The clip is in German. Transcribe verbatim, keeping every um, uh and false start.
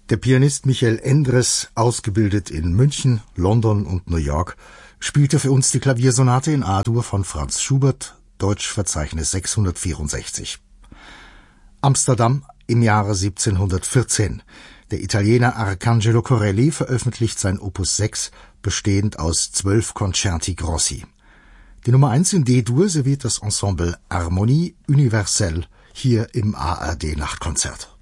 Der Pianist Michael Endres, ausgebildet in München, London und New York, spielte für uns die Klaviersonate in A-Dur von Franz Schubert, Deutschverzeichnis sechshundertvierundsechzig. Amsterdam im Jahre siebzehnhundertvierzehn. Der Italiener Arcangelo Corelli veröffentlicht sein Opus sechs, bestehend aus zwölf Concerti Grossi. Die Nummer eins in D-Dur serviert das Ensemble Harmonie Universelle hier im A R D Nachtkonzert.